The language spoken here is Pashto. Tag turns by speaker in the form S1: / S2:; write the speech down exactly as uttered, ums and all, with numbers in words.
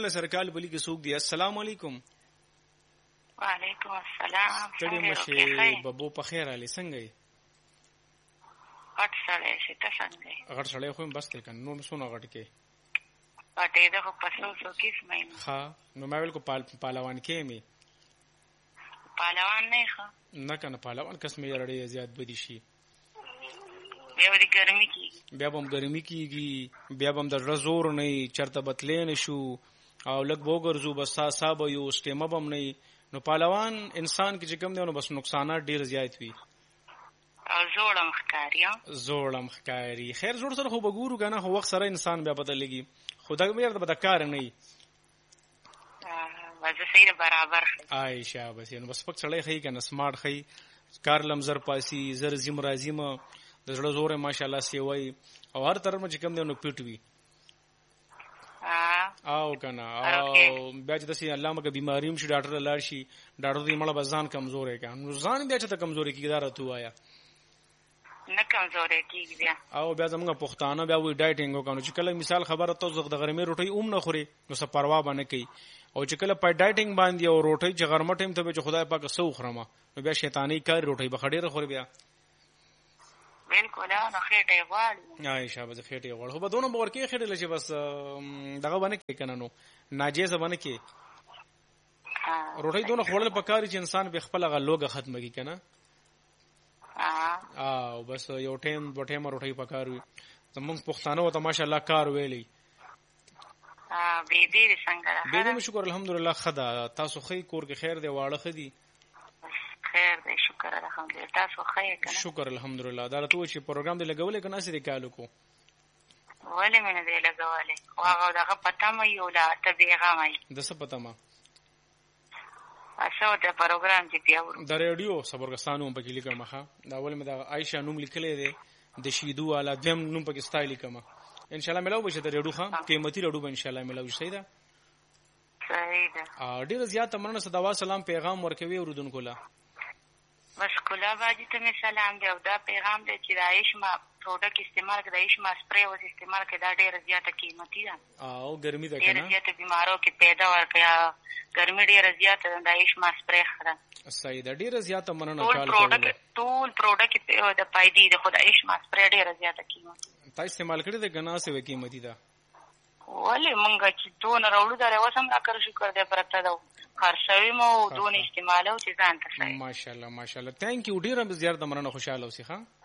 S1: له سرکال بلی کې څوک دی؟ السلام علیکم.
S2: وعلیکم السلام.
S1: تړي مشه بابو په خیر علي څنګه یې؟
S2: غټ سړی شي ته څنګه یې؟
S1: غټ سړی خو بس تل کنه نو سونه غټ کې
S2: پټې ده خو پسو سو کیس مې
S1: ها نو ما ویل کو پال پالوان کې می
S2: پالوان نه ښه
S1: نه کنه پالوان کس مې لړې زیات بدی شي
S2: بیا ودی ګرمي کیږي
S1: بیا هم ګرمي کیږي بیا هم د رزور نه چرته بتلې نه شو او لګ وګرځو بس صاحب یو سټیم بم نه نو پالوان انسان کې چې کوم دی نو بس نقصانات ډیر زیات وي
S2: او زوړم ښکاری
S1: زوړم ښکاری خیر زوړ سره خو بګورو کنه خو وخت سره انسان بیا پته لګي خدا مې د بدکار نه
S2: وځه سیر برابر
S1: عائشہ بس نو بس پک چړې خې کنه سمارټ خې کار لمزر پاسي زر زم راځم د زړه زور ماشاءالله سی وای او هر طرف چې کوم دی نو پیټوي او کنه او بیا چې داسې الله مګه بیماریم شي ډاکټر لاړ شي ډاکټر دې مړه بزان کمزورې کا نو ځان بیا چې ته کمزورې کیږي دا راته وایا
S2: نه کمزورې کیږي بیا
S1: او بیا زموږ پښتانه بیا وی ډایټینګ وکړو چې کله مثال خبره ته زغ د غرمې روټي اوم نه خوري نو څه پروا باندې کوي او چې کله په ډایټینګ باندې او روټي چې غرمه ټیم ته به خدای پاک سو خرمه نو بیا شیطانی کار روټي بخډيره خوري بیا
S2: بالکل نو خېټه غواړي
S1: عائشہ به خېټه غواړي خو به دونه باور کې خېټه لشي بس دغه باندې کې کنه نو ناجیزه باندې کې روټي دونه خورل پکاري چې انسان به خپل غلوګه ختمه کی کنه او بس یو ټیم دو ټیم روټي پکاروي زمونږ پښتانه او تماشا الله کار ویلي
S2: ا بي دي څنګه
S1: به دې شکر الحمدلله خدا تاسو خې کور کې خیر دی واړه خدي
S2: خیر دی شکر الحمدلله تاسو خیر کنه
S1: شکر الحمدلله دا ته چې پروګرام دی لګولې کنه سې کالو کو
S2: ولې مې دی لګولې واغه دغه پته مې یو لا ته بیغه مې
S1: د څه پته ما
S2: اسو د پروګرام چې پیاورو
S1: د ریډیو صبرګستانو په کې لیکم ښه دا ول مې د عائشہ نوم لیکلې دی د شیدو والا دیم نوم په کې ستایل لیکم ان شاء الله ملاو بشه د ریډیو ښه قیمتي ریډیو به ان شاء الله ملاو شي دا
S2: صحیح ده
S1: ا ډیر زیات مننه صدوا سلام پیغام ورکوي اوردونکو لا
S2: بس کله باجی ته سلام دی او دا پیغام دی چې د عائشہ پروډکټ استعمال کړه عائشہ سپری او استعمال کړه دا ډیره زیاته قیمتي ده
S1: او ګرمي ده
S2: کنه ډیره زیاته بیمارو کې پیدا ورکیا ګرمي ډیره زیاته د عائشہ سپری خره
S1: صحیح ده ډیره زیاته مننه
S2: کال پروډکټ ټول پروډکټ د پایدي د خدای عائشہ سپری ډیره زیاته قیمتي
S1: تا استعمال کړی د غنا سه قیمتي ده
S2: ولې مونږ چې دون راوړو دا وسم را کړ شکر دې پرته دا خرڅوي مو دون استعمالو چې ځان ته
S1: ماشاءالله ماشاءالله ثانک یو ډیره زیات مننه خوشاله اوسې ښا